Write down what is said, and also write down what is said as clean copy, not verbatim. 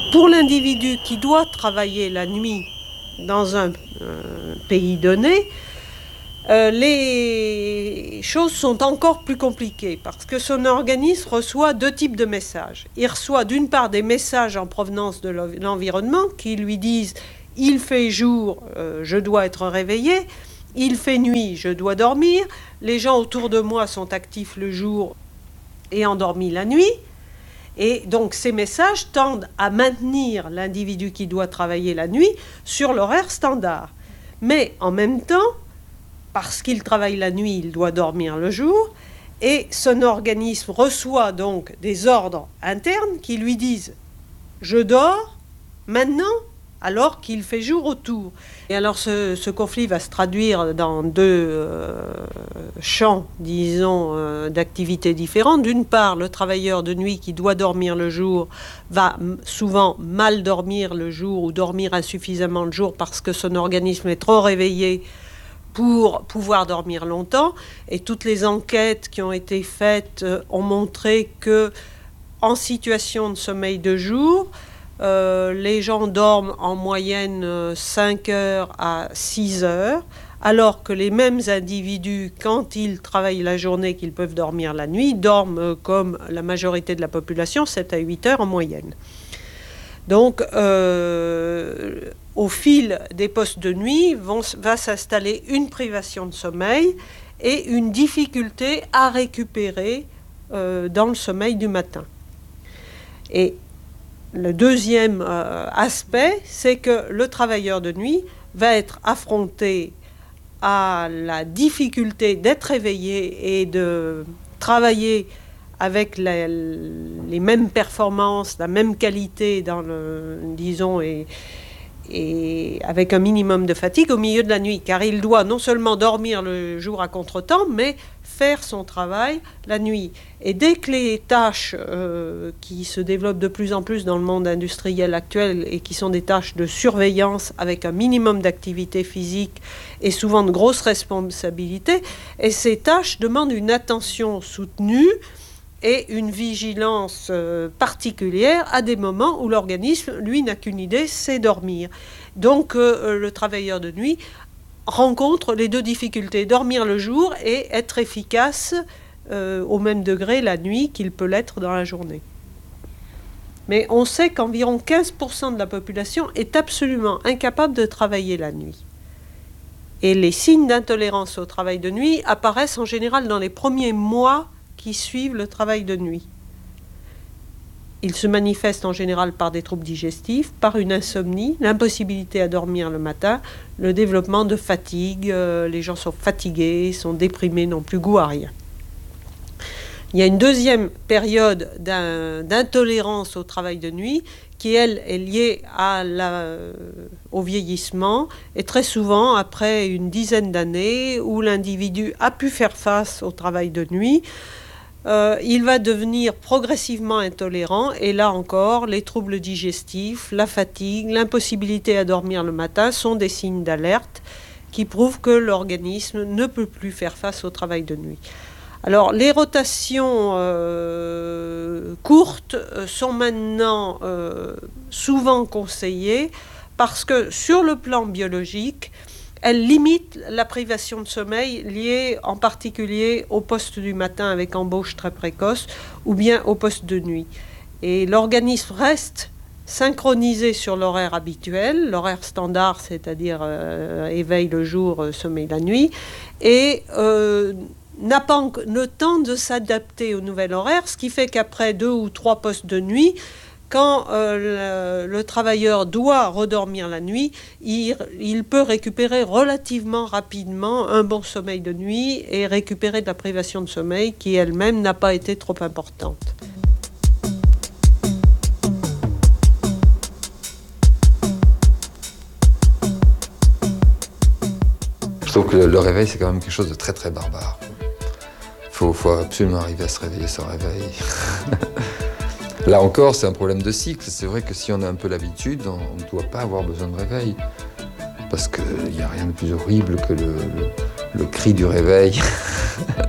Pour l'individu qui doit travailler la nuit dans un pays donné, les choses sont encore plus compliquées parce que son organisme reçoit deux types de messages. Il reçoit d'une part des messages en provenance de l'environnement qui lui disent « il fait jour, je dois être réveillé », « il fait nuit, je dois dormir », les gens autour de moi sont actifs le jour et endormis la nuit. Et donc ces messages tendent à maintenir l'individu qui doit travailler la nuit sur l'horaire standard. Mais en même temps, parce qu'il travaille la nuit, il doit dormir le jour, et son organisme reçoit donc des ordres internes qui lui disent « je dors maintenant » alors qu'il fait jour autour. Et alors ce conflit va se traduire dans deux champs, disons, d'activités différentes. D'une part, le travailleur de nuit qui doit dormir le jour va souvent mal dormir le jour ou dormir insuffisamment le jour parce que son organisme est trop réveillé pour pouvoir dormir longtemps. Et toutes les enquêtes qui ont été faites ont montré que en situation de sommeil de jour, les gens dorment en moyenne 5 heures à 6 heures, alors que les mêmes individus, quand ils travaillent la journée, qu'ils peuvent dormir la nuit, dorment comme la majorité de la population, 7 à 8 heures en moyenne. Donc, au fil des postes de nuit, va s'installer une privation de sommeil et une difficulté à récupérer dans le sommeil du matin. Et le deuxième aspect, c'est que le travailleur de nuit va être affronté à la difficulté d'être réveillé et de travailler avec les mêmes performances, la même qualité, disons, et avec un minimum de fatigue au milieu de la nuit, car il doit non seulement dormir le jour à contretemps, mais faire son travail la nuit. Et dès que les tâches qui se développent de plus en plus dans le monde industriel actuel et qui sont des tâches de surveillance avec un minimum d'activité physique et souvent de grosses responsabilités, et ces tâches demandent une attention soutenue et une vigilance particulière à des moments où l'organisme, lui, n'a qu'une idée, c'est dormir. Donc le travailleur de nuit rencontre les deux difficultés, dormir le jour et être efficace au même degré la nuit qu'il peut l'être dans la journée. Mais on sait qu'environ 15% de la population est absolument incapable de travailler la nuit. Et les signes d'intolérance au travail de nuit apparaissent en général dans les premiers mois qui suivent le travail de nuit. Ils se manifestent en général par des troubles digestifs, par une insomnie, l'impossibilité à dormir le matin, le développement de fatigue, les gens sont fatigués, sont déprimés, n'ont plus goût à rien. Il y a une deuxième période d'intolérance au travail de nuit qui, elle, est liée au vieillissement et très souvent après une dizaine d'années où l'individu a pu faire face au travail de nuit, il va devenir progressivement intolérant et là encore, les troubles digestifs, la fatigue, l'impossibilité à dormir le matin sont des signes d'alerte qui prouvent que l'organisme ne peut plus faire face au travail de nuit. Alors, les rotations courtes sont maintenant souvent conseillées parce que sur le plan biologique, elles limitent la privation de sommeil liée en particulier au poste du matin avec embauche très précoce ou bien au poste de nuit. Et l'organisme reste synchronisé sur l'horaire habituel, l'horaire standard, c'est-à-dire éveil le jour, sommeil la nuit, et n'a pas le temps de s'adapter au nouvel horaire, ce qui fait qu'après 2 ou 3 postes de nuit, quand le travailleur doit redormir la nuit, il peut récupérer relativement rapidement un bon sommeil de nuit et récupérer de la privation de sommeil qui elle-même n'a pas été trop importante. Je trouve que le réveil, c'est quand même quelque chose de très très barbare. Faut absolument arriver à se réveiller sans réveil. Là encore, c'est un problème de cycle. C'est vrai que si on a un peu l'habitude, on ne doit pas avoir besoin de réveil. Parce qu'il n'y a rien de plus horrible que le cri du réveil.